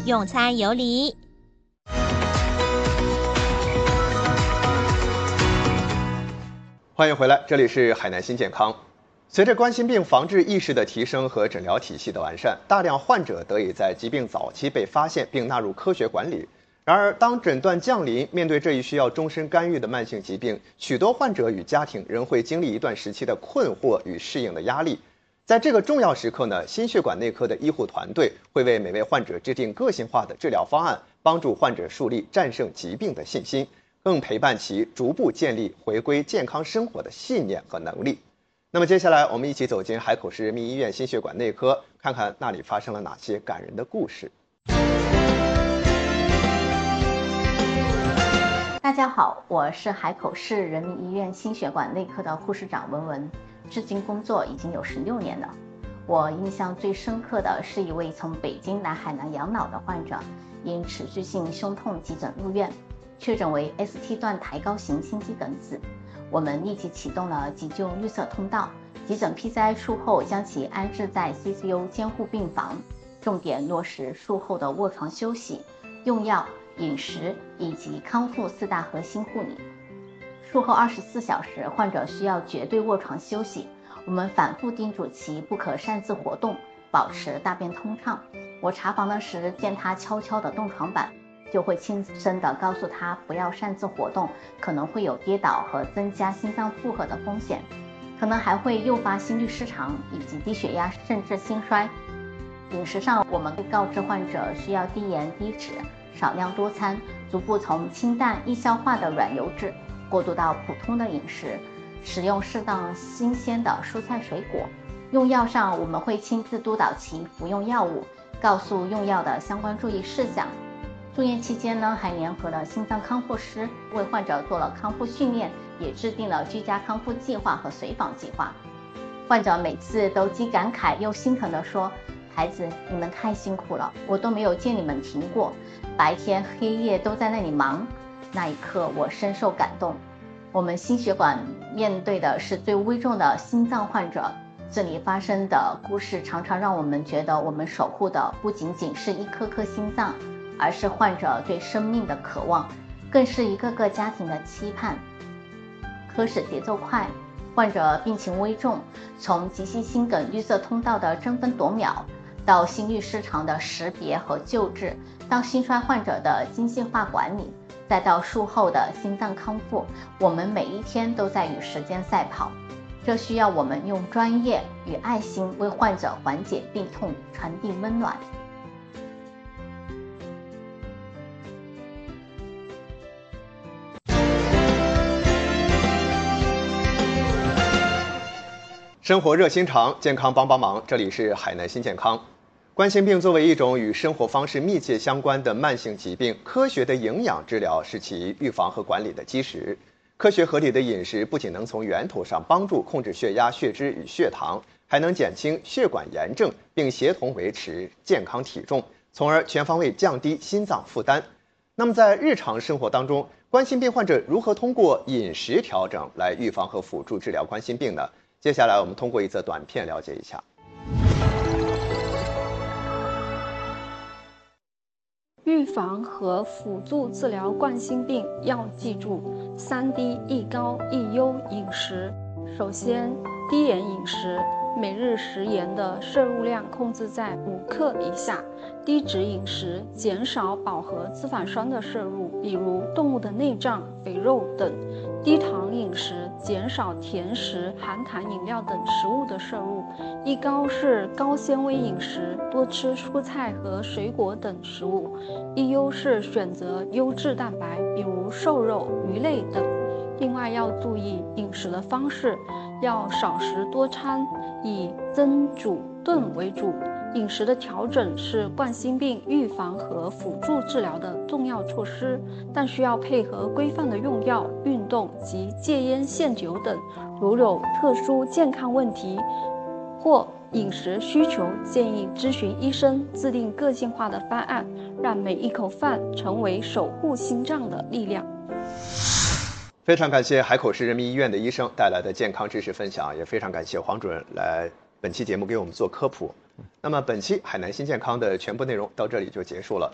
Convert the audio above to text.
用餐有礼。 欢迎回来，这里是海南新健康。随着冠心病防治意识的提升和诊疗体系的完善，大量患者得以在疾病早期被发现并纳入科学管理。然而，当诊断降临，面对这一需要终身干预的慢性疾病，许多患者与家庭仍会经历一段时期的困惑与适应的压力。在这个重要时刻呢，心血管内科的医护团队会为每位患者制定个性化的治疗方案，帮助患者树立战胜疾病的信心，更陪伴其逐步建立回归健康生活的信念和能力。那么接下来我们一起走进海口市人民医院心血管内科，看看那里发生了哪些感人的故事。 大家好，我是海口市人民医院心血管内科的护士长文文，至今工作已经有16年了。我印象最深刻的是一位从北京来海南养老的患者，因持续性胸痛急诊入院，确诊为 ST 段抬高型心肌梗死。我们立即启动了急救绿色通道，急诊 PCI 术后将其安置在 CCU 监护病房，重点落实术后的卧床休息、用药、饮食以及康复4大核心护理。术后24小时，患者需要绝对卧床休息，我们反复叮嘱其不可擅自活动，保持大便通畅。我查房的时见他悄悄地动床板，就会轻声地告诉他不要擅自活动，可能会有跌倒和增加心脏负荷的风险，可能还会诱发心律失常以及低血压甚至心衰。饮食上，我们会告知患者需要低盐低脂，少量多餐，逐步从清淡易消化的软油脂过渡到普通的饮食，使用适当新鲜的蔬菜水果。用药上，我们会亲自督导其服用药物，告诉用药的相关注意事项。住院期间呢，还联合了心脏康复师，为患者做了康复训练，也制定了居家康复计划和随访计划。患者每次都既感慨又心疼地说：“孩子，你们太辛苦了，我都没有见你们停过，白天黑夜都在那里忙。”那一刻，我深受感动。我们心血管面对的是最危重的心脏患者，这里发生的故事常常让我们觉得，我们守护的不仅仅是一颗颗心脏，而是患者对生命的渴望，更是一个个家庭的期盼。科室节奏快，患者病情危重，从急性心梗绿色通道的争分夺秒，到心律失常的识别和救治，到心衰患者的精细化管理，再到术后的心脏康复，我们每一天都在与时间赛跑。这需要我们用专业与爱心为患者缓解病痛，传递温暖。 生活热心肠，健康帮帮忙。这里是海南新健康。冠心病作为一种与生活方式密切相关的慢性疾病，科学的营养治疗是其预防和管理的基石。科学合理的饮食不仅能从源头上帮助控制血压、血脂与血糖，还能减轻血管炎症，并协同维持健康体重，从而全方位降低心脏负担。那么在日常生活当中，冠心病患者如何通过饮食调整来预防和辅助治疗冠心病呢？接下来我们通过一则短片了解一下。 预防和辅助治疗冠心病要记住3D 一高一优饮食。首先，低盐饮食，每日食盐的摄入量控制在5克以下；低脂饮食，减少饱和脂肪酸的摄入，比如动物的内脏、肥肉等；低糖饮食，减少甜食、含糖饮料等食物的摄入。一高是高纤维饮食，多吃蔬菜和水果等食物。一优是选择优质蛋白，比如瘦肉、鱼类等。另外要注意饮食的方式，要少食多餐，以蒸煮炖为主。饮食的调整是冠心病预防和辅助治疗的重要措施，但需要配合规范的用药、运动及戒烟限酒等。如有特殊健康问题或饮食需求，建议咨询医生，制定个性化的方案，让每一口饭成为守护心脏的力量。 非常感谢海口市人民医院的医生带来的健康知识分享，也非常感谢黄主任来本期节目给我们做科普。那么本期海南新健康的全部内容到这里就结束了。